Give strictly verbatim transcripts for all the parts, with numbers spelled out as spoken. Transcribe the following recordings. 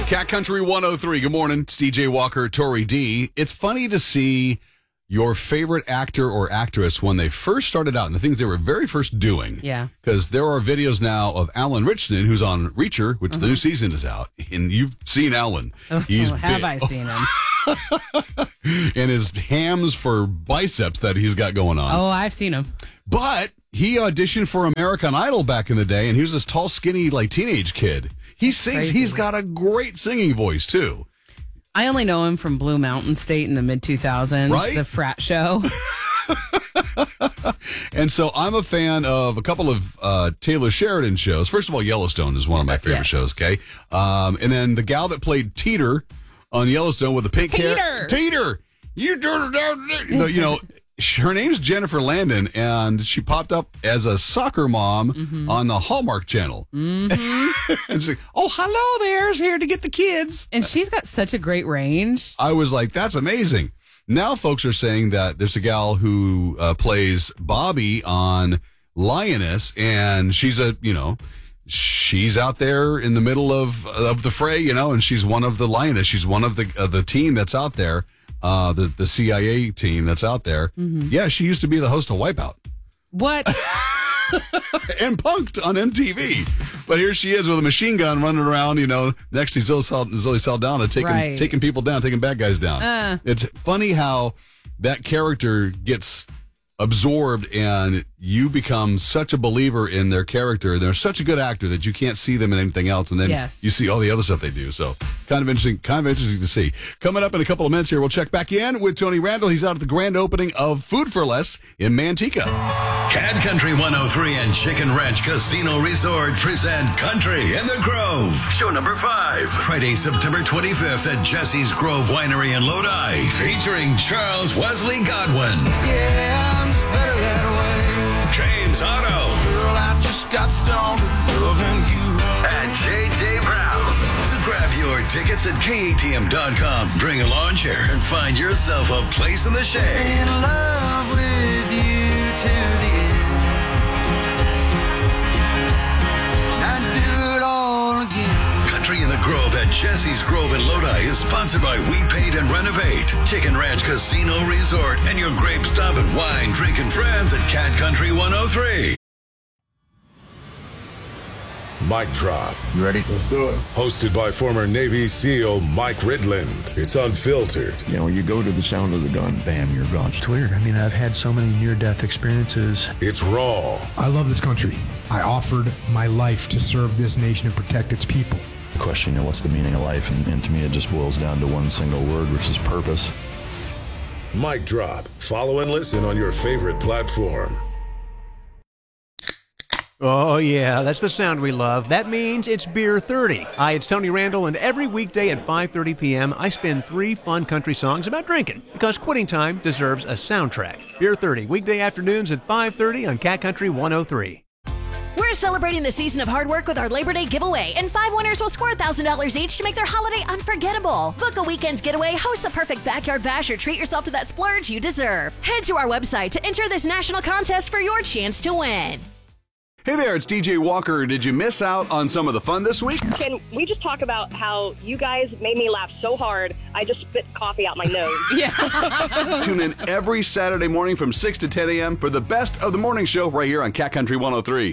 Cat Country one oh three. Good morning. It's D J Walker, Tori D. It's funny to see your favorite actor or actress when they first started out and the things they were very first doing. Yeah. Because there are videos now of Alan Richardson, who's on Reacher, which mm-hmm. the new season is out. And you've seen Alan. Oh, He's have big. I seen him? And his hams for biceps that he's got going on. Oh, I've seen him. But he auditioned for American Idol back in the day, and he was this tall, skinny, like teenage kid. He sings. Crazy. He's got a great singing voice, too. I only know him from Blue Mountain State in the mid two thousands, right? The frat show. And so I'm a fan of a couple of uh, Taylor Sheridan shows. First of all, Yellowstone is one of my favorite yes. shows, okay? Um, and then the gal that played Teeter on Yellowstone with the pink Teeter. hair. Teeter! You you know, her name's Jennifer Landon, and she popped up as a soccer mom mm-hmm. on the Hallmark Channel. Mm-hmm. And she's like, oh, hello there's here to get the kids. And she's got such a great range. I was like, that's amazing. Now folks are saying that there's a gal who uh, plays Bobby on Lioness, and she's a, you know, she's out there in the middle of of the fray, you know, and she's one of the Lioness. She's one of the uh, the team that's out there. Uh, the, the C I A team that's out there. Mm-hmm. Yeah, she used to be the host of Wipeout. What? And Punk'd on M T V. But here she is with a machine gun running around, you know, next to Zoe, Sal- Zoe Saldana, taking, right. taking people down, taking bad guys down. Uh. It's funny how that character gets absorbed and you become such a believer in their character. They're such a good actor that you can't see them in anything else, and then yes. you see all the other stuff they do. So kind of interesting, kind of interesting to see. Coming up in a couple of minutes here, we'll check back in with Tony Randall. He's out at the grand opening of Food for Less in Manteca. Cat Country one oh three and Chicken Ranch Casino Resort present Country in the Grove. Show number five. Friday, September twenty-fifth at Jesse's Grove Winery in Lodi. Featuring Charles Wesley Godwin. Yeah, I'm just better that way. James Otto. Girl, I just got stoned loving you. And J J Brown. So grab your tickets at K A T M dot com. Bring a lawn chair and find yourself a place in the shade. In love with you to the end. I'd do it all again. Country in the Grove at Jesse's Grove in Lodi is sponsored by We Paint and Renovate, Chicken Ranch Casino Resort, and your grape stop and wine drinking friends at Cat Country one oh three. Mic Drop. You ready? Let's do it. Hosted by former Navy SEAL Mike Ridland. It's unfiltered. You know, you go to the sound of the gun, bam, you're gone. It's weird. I mean, I've had so many near-death experiences. It's raw. I love this country. I offered my life to serve this nation and protect its people. The question, you know, what's the meaning of life? And, and to me, it just boils down to one single word, which is purpose. Mic Drop. Follow and listen on your favorite platform. Oh, yeah, that's the sound we love. That means it's Beer thirty. Hi, it's Tony Randall, and every weekday at five thirty p.m., I spin three fun country songs about drinking, because quitting time deserves a soundtrack. Beer thirty, weekday afternoons at five thirty on Cat Country one oh three. We're celebrating the season of hard work with our Labor Day giveaway, and five winners will score one thousand dollars each to make their holiday unforgettable. Book a weekend getaway, host the perfect backyard bash, or treat yourself to that splurge you deserve. Head to our website to enter this national contest for your chance to win. Hey there, it's D J Walker. Did you miss out on some of the fun this week? Can we just talk about how you guys made me laugh so hard, I just spit coffee out my nose? Yeah. Tune in every Saturday morning from six to ten a.m. for the best of the morning show right here on Cat Country one oh three.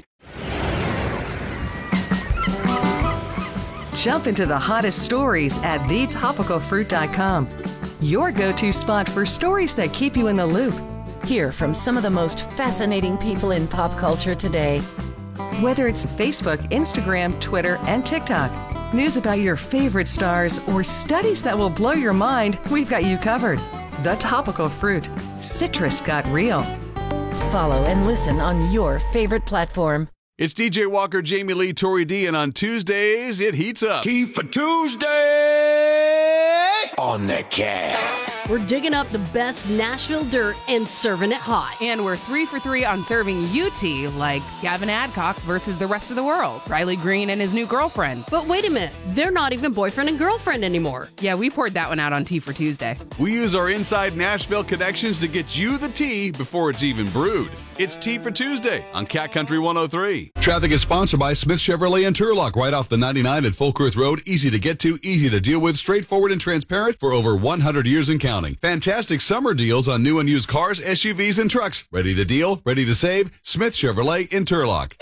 Jump into the hottest stories at the topical fruit dot com. Your go-to spot for stories that keep you in the loop. Hear from some of the most fascinating people in pop culture today. Whether it's Facebook, Instagram, Twitter, and TikTok, news about your favorite stars, or studies that will blow your mind, we've got you covered. The Topical Fruit. Citrus got real. Follow and listen on your favorite platform. It's D J Walker, Jamie Lee, Tori D, and on Tuesdays, it heats up. Key for Tuesday on the Cat. We're digging up the best Nashville dirt and serving it hot. And we're three for three on serving U T, like Gavin Adcock versus the rest of the world, Riley Green and his new girlfriend. But wait a minute, they're not even boyfriend and girlfriend anymore. Yeah, we poured that one out on Tea for Tuesday. We use our inside Nashville connections to get you the tea before it's even brewed. It's Tea for Tuesday on Cat Country one oh three. Traffic is sponsored by Smith Chevrolet in Turlock, right off the ninety-nine at Folkworth Road. Easy to get to, easy to deal with, straightforward and transparent for over one hundred years and counting. Fantastic summer deals on new and used cars, S U Vs, and trucks. Ready to deal, ready to save? Smith Chevrolet in Turlock.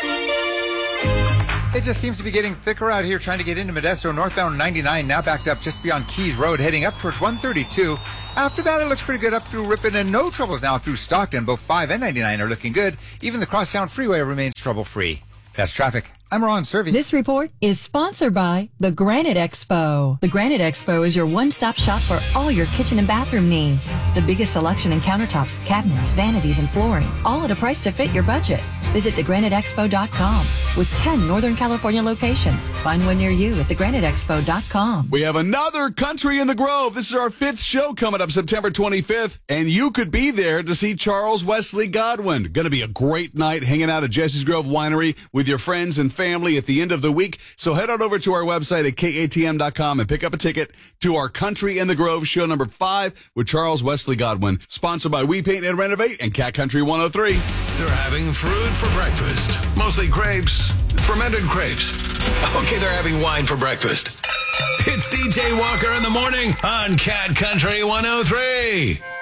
It just seems to be getting thicker out here trying to get into Modesto. Northbound ninety-nine now backed up just beyond Keys Road, heading up towards one thirty-two. After that, it looks pretty good up through Ripon, and no troubles now through Stockton. Both five and ninety-nine are looking good. Even the Crosstown Freeway remains trouble-free. That's traffic. I'm Ron Servey. This report is sponsored by the Granite Expo. The Granite Expo is your one-stop shop for all your kitchen and bathroom needs. The biggest selection in countertops, cabinets, vanities, and flooring, all at a price to fit your budget. Visit the granite expo dot com with ten Northern California locations. Find one near you at the granite expo dot com. We have another Country in the Grove. This is our fifth show coming up September twenty-fifth, and you could be there to see Charles Wesley Godwin. Going to be a great night hanging out at Jesse's Grove Winery with your friends and family at the end of the week. So head on over to our website at K A T M dot com and pick up a ticket to our Country in the Grove show number five with Charles Wesley Godwin, sponsored by We Paint and Renovate and Cat Country one oh three. They're having fruit for breakfast. Mostly grapes, fermented grapes. Okay, they're having wine for breakfast. It's D J Walker in the morning on Cat Country one oh three.